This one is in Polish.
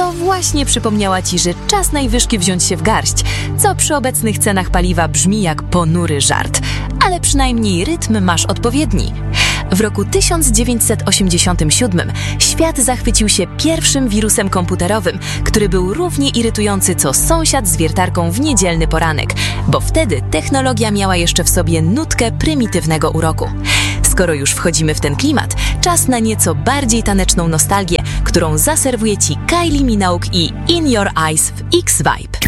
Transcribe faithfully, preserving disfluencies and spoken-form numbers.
to właśnie przypomniała ci, że czas najwyższy wziąć się w garść, co przy obecnych cenach paliwa brzmi jak ponury żart, ale przynajmniej rytm masz odpowiedni. W roku tysiąc dziewięćset osiemdziesiątym siódmym świat zachwycił się pierwszym wirusem komputerowym, który był równie irytujący co sąsiad z wiertarką w niedzielny poranek, bo wtedy technologia miała jeszcze w sobie nutkę prymitywnego uroku. Skoro już wchodzimy w ten klimat, czas na nieco bardziej taneczną nostalgię, którą zaserwuje ci Kylie Minogue i In Your Eyes w X-Vibe.